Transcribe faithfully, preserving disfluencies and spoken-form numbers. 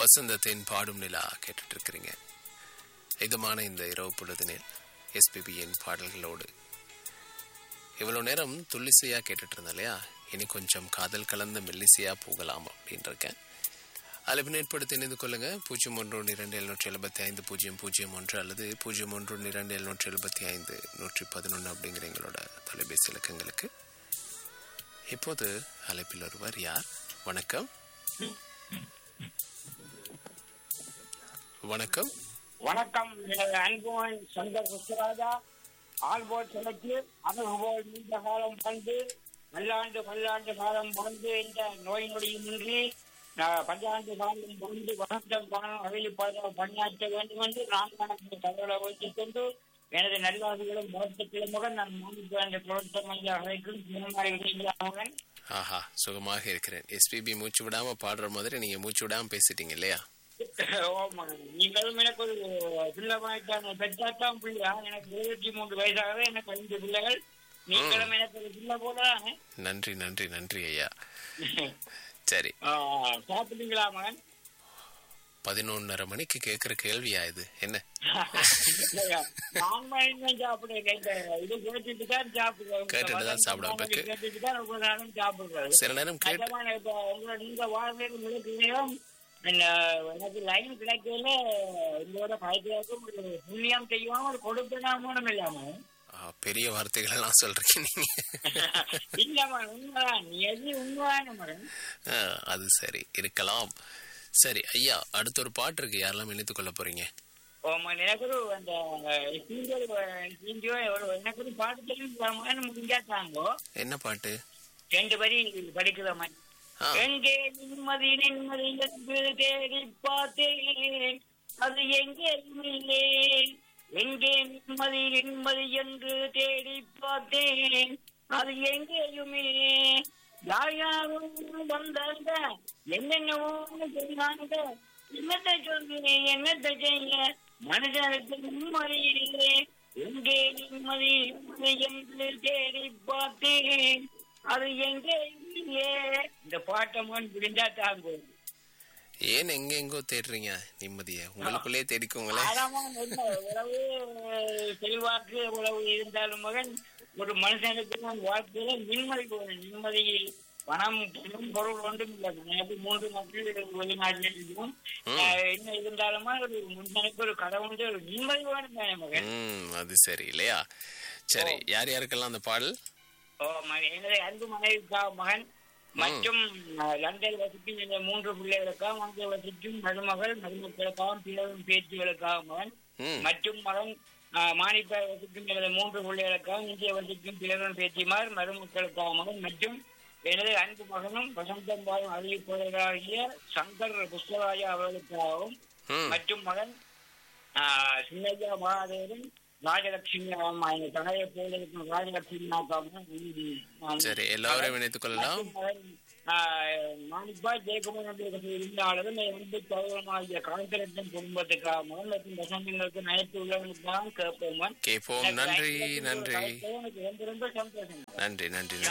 வசந்தத்தின் பாடும் நிலா கேட்டுட்டு இருக்கிறீங்க. இதமான இந்த இரவு பொழுதினில் எஸ்பிபியின் பாடல்களோடு இவ்வளவு நேரம் துள்ளிசையா கேட்டுட்டு இருந்தேன் இல்லையா? இனி கொஞ்சம் காதல் கலந்த மெல்லிசையா போகலாம் அப்படின்னு இருக்கேன். அழைப்பு ஏற்படுத்தி இணைந்து கொள்ளுங்க. பூஜ்ஜியம் ஒன்று ஒன்று இரண்டு எழுநூற்றி எழுபத்தி ஐந்து பூஜ்ஜியம் பூஜ்ஜியம் ஒன்று அல்லது பூஜ்ஜியம் ஒன்று ஒன்று இரண்டு எழுநூற்றி எழுபத்தி ஐந்து நூற்றி பதினொன்று அப்படிங்கிற எங்களோட தொலைபேசி இலக்கங்களுக்கு. இப்போது அழைப்பில் ஒருவர் யார்? வணக்கம். வணக்கம். வணக்கம். அன்புமன் சந்தர் புஷ்பராஜா ஆல்போர்ட் செலக்டு அணுகுபோல் நீண்ட காலம் பந்து பல்லாண்டு பல்லாண்டு காலம் பந்து என்ற நோய் நொடியுமின்றி பல்லாண்டு காலம் பந்து வசந்தம் காலம் அவையில் பணியாற்ற வேண்டும் என்று நான் கணக்கு தகவலை வைத்துக் கொண்டு எனது நல்வாதிகளும் வாழ்த்துக்களுடன் நான் மாநில பிரவர்த்தனையாக அழைக்கும். ஆஹா, சுகமாக இருக்கிறேன். எஸ்பிபி மூச்சு விடாம பாடுற மாதிரி நீங்க மூச்சு விடாம பேசிட்டீங்க இல்லையா? நீங்களும் எனக்கு ஒரு பிள்ளைமாய்க்கான பெற்றாத்தான் பிள்ளையா. எனக்கு இருபத்தி மூன்று வயசாகவே எனக்கு ஐந்து பிள்ளைகள். நீங்களும் எனக்கு ஒரு பிள்ளை போலதானே. நன்றி நன்றி நன்றி ஐயா. சரி, சாப்பிட்டீங்களா மகன்? பதினொன்னரை மணிக்கு கேக்குற கேள்வியா இது? என்ன கேட்டுட்டுதான் சாப்பிடுவேன். சில நேரம் நீங்க வாழ்க்கையும் எனக்கு லைன் கிடைக்கல. உங்களோட பயத்திற்கும் ஒரு புண்ணியம் செய்வாம ஒரு கொடுப்பனாமனும் இல்லாம பெரிய வார்த்தைகள் எல்லாம் சொல்றீங்க இல்லம்மா. உண்மைதான், நீ எது உண்மையான அது சரி இருக்கலாம். சரி ஐயா, அடுத்த ஒரு பாட்டு இருக்கு, யாரெல்லாம் இணைத்துக் கொள்ள போறீங்க? எனக்கு ஒரு அந்த எனக்கு ஒரு பாட்டு தெரியும், முடிஞ்சாத்தாங்கோ. என்ன பாட்டு? ரெண்டு வரி படிக்கிறோம். எங்கே நிம்மதி நிம்மதி என்று தேடி பார்த்தேன், அது எங்கேயும் இல்லை. எங்கே நிம்மதி நிம்மதி என்று தேடி பார்த்தேன், அது எங்கேயுமே. யார் யாரும் வந்தாங்க, என்னென்னவோ சொன்னாங்க. என்னத்தை சொன்னேன், என்னத்தை செய்ய, மனுஷனுக்கு நிம்மதி இல்லை. எங்கே நிம்மதி நிம்மதி என்று தேடி பார்த்தேன், அது எங்கே இல்லையே. இந்த பாட்டமான் புரிஞ்சா தாங்க. ஏன் எங்க எங்கோ தேடுறீங்க நிம்மதிய? உங்களுக்குள்ளே தேடிக்கோங்களேன். உறவு செல்வாக்கு உறவு இருந்தாலும் மகன், ஒரு மனுஷனுக்கு நான் வாழ்க்கையில நிம்மதி போகணும். நிம்மதி பணம் பொருள் ஒன்றும் இல்லை. எனக்கு மூன்று மக்கள் வெளிநாட்டில் இருக்கும். என்ன இருந்தாலுமா ஒரு மனுஷனுக்கு ஒரு கடவுள் ஒரு நிம்மதி வேணும் தானே மகன்? அது சரி இல்லையா? சரி, யார் யாருக்கெல்லாம் அந்த பாடல்? ஓ என்னுடைய அன்பு மனைவிக்கா மகன் மற்றும் லண்டன் வசிக்கும் மூன்று பிள்ளைகளுக்காக, அங்கே வசிக்கும் மருமகள் மருமக்களுக்காகவும் பிறரும் பேச்சுகளுக்காக மகன், மற்றும் மகன் மாணிப்பாய் வசிக்கும் எனது மூன்று பிள்ளைகளுக்காகவும் இந்திய வசிக்கும் பிறரும் பேச்சிமார் மருமக்களுக்காக மகன், மற்றும் எனது அன்பு மகனும் வசந்தம் வாழும் அறிவிப்பவர்களாகிய சங்கர் புஷ்பராஜா அவர்களுக்காகவும், மற்றும் மகன் சின்னையா மகாதேவன் ராஜலட்சுமி தனையை போல இருக்கும் ராஜலட்சுமி சரி, எல்லாரும் இணைத்துக் கொள்ளலாம். மாணிப்பா ஜெயக்குமார் இருந்தாலும் வந்து பௌரமாகிய காந்தரத்தின் குடும்பத்துக்காக மற்றும் வசந்தங்களுக்கு நயத்து உள்ளவர்களுக்காக கேட்போம் கேட்போம். நன்றி நன்றி ரொம்ப ரொம்ப சந்தோஷம். நன்றி நன்றி நன்றி.